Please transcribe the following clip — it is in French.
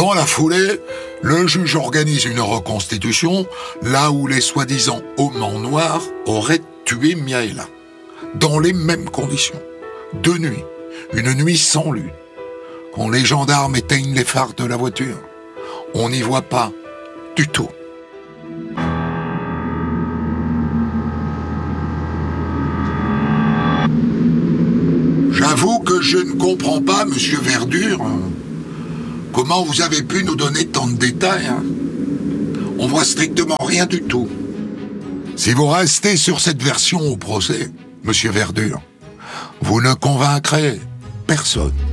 Dans la foulée, le juge organise une reconstitution là où les soi-disant hommes en noir auraient tué Miaela. Dans les mêmes conditions. De nuit. Une nuit sans lune. Quand les gendarmes éteignent les phares de la voiture. On n'y voit pas du tout. J'avoue que je ne comprends pas, monsieur Verdure, comment vous avez pu nous donner tant de détails. On voit strictement rien du tout. Si vous restez sur cette version au procès, monsieur Verdure, vous ne convaincrez personne.